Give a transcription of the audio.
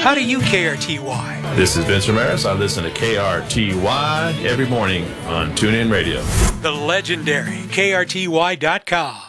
How do you KRTY? This is Vince Ramirez. I listen to KRTY every morning on TuneIn Radio. The legendary KRTY.com.